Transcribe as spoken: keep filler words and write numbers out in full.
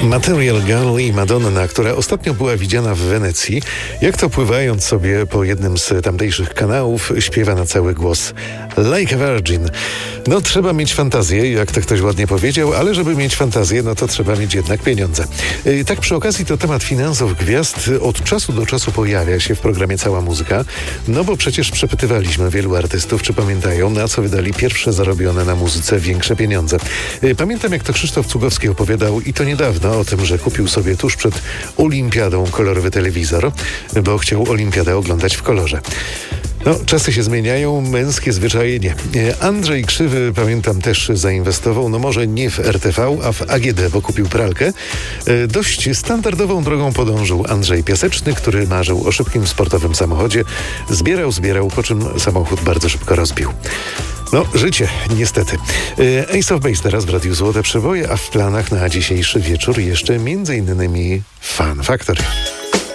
Material Girl i Madonna, która ostatnio była widziana w Wenecji, jak to pływając sobie po jednym z tamtejszych kanałów, śpiewa na cały głos Like a Virgin. No trzeba mieć fantazję, jak to ktoś ładnie powiedział, ale żeby mieć fantazję, no to trzeba mieć jednak pieniądze. Yy, tak przy okazji to temat finansów gwiazd od czasu do czasu pojawia się w programie Cała Muzyka, no bo przecież przepytywaliśmy wielu artystów, czy pamiętają, na co wydali pierwsze zarobione na muzyce większe pieniądze. Yy, pamiętam, jak to Krzysztof Cugowski opowiadał, i to niedawno, o tym, że kupił sobie tuż przed olimpiadą kolorowy telewizor, bo chciał olimpiadę oglądać w kolorze. No, czasy się zmieniają, męskie zwyczaje nie. Andrzej Krzywy, pamiętam, też zainwestował, no może nie w R T V, a w A G D, bo kupił pralkę. Dość standardową drogą podążył Andrzej Piaseczny, który marzył o szybkim sportowym samochodzie. Zbierał, zbierał, po czym samochód bardzo szybko rozbił. No, życie, niestety. Ace of Base teraz w Radiu Złote Przeboje, a w planach na dzisiejszy wieczór jeszcze między innymi Fun Factory.